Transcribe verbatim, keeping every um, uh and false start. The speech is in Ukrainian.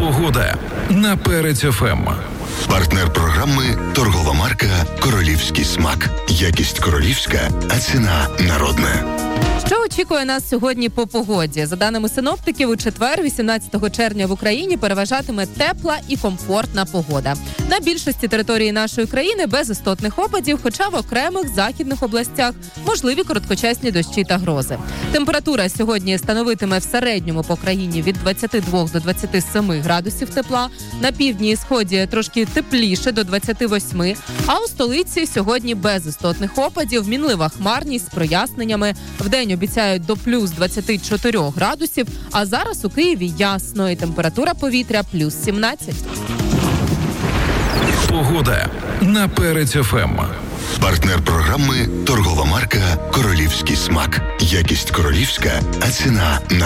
Погода на Перець ФМ. Партнер програми торгова марка «Королівський смак». Якість королівська, а ціна народна. Що очікує нас сьогодні по погоді? За даними синоптиків, у четвер, вісімнадцятого червня в Україні переважатиме тепла і комфортна погода. На більшості території нашої країни без істотних опадів, хоча в окремих західних областях можливі короткочасні дощі та грози. Температура сьогодні становитиме в середньому по країні від двадцяти двох до двадцяти семи градусів тепла, на півдні і сході трошки тепліше до двадцяти восьми, а у столиці сьогодні без істотних опадів, мінлива хмарність з проясненнями. Вдень обіцяють до плюс двадцяти чотирьох градусів, а зараз у Києві ясно і температура повітря плюс сімнадцять. Погода на Перець ФМ. Партнер програми торгова марка «Королівський смак». Якість королівська, а ціна